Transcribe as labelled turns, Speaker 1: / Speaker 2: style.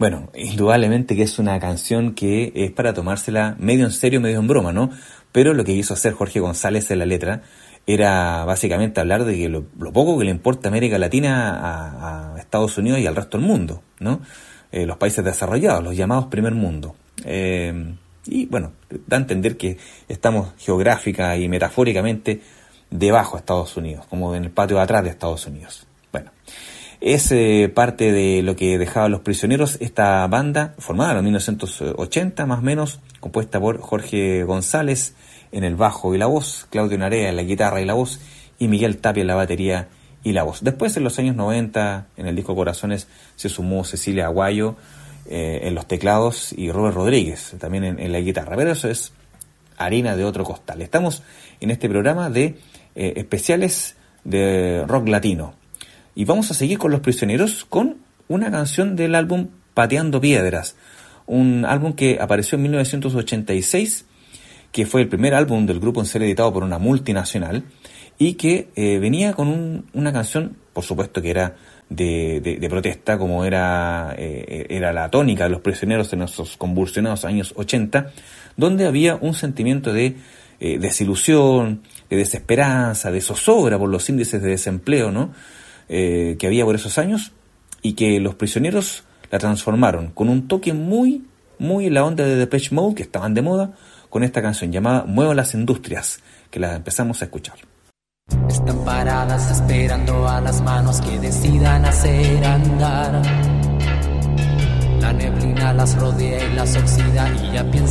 Speaker 1: Bueno, indudablemente que es una canción que es para tomársela medio en serio, medio en broma, ¿no? Pero lo que quiso hacer Jorge González en la letra era básicamente hablar de que lo poco que le importa América Latina a Estados Unidos y al resto del mundo, ¿no? Los países desarrollados, los llamados primer mundo. Y bueno, da a entender que estamos geográfica y metafóricamente debajo de Estados Unidos, como en el patio de atrás de Estados Unidos. Bueno, es parte de lo que dejaban Los Prisioneros, esta banda formada en 1980 más o menos, compuesta por Jorge González en el bajo y la voz, Claudio Narea en la guitarra y la voz, y Miguel Tapia en la batería y la voz. Después, en los años 90, en el disco Corazones, se sumó Cecilia Aguayo en los teclados y Robert Rodríguez también en la guitarra. Pero eso es harina de otro costal. Estamos en este programa de especiales de rock latino. Y vamos a seguir con Los Prisioneros con una canción del álbum Pateando Piedras, un álbum que apareció en 1986, que fue el primer álbum del grupo en ser editado por una multinacional y que venía con una canción, por supuesto que era de protesta, como era la tónica de Los Prisioneros en esos convulsionados años 80, donde había un sentimiento de desilusión, de desesperanza, de zozobra por los índices de desempleo, ¿no? Que había por esos años, y que Los Prisioneros la transformaron con un toque muy, muy en la onda de Depeche Mode, que estaban de moda, con esta canción llamada Muevo las Industrias, que la empezamos a escuchar.
Speaker 2: Están paradas esperando a las manos que decidan hacer andar. La neblina las rodea y las oxida y ya piensan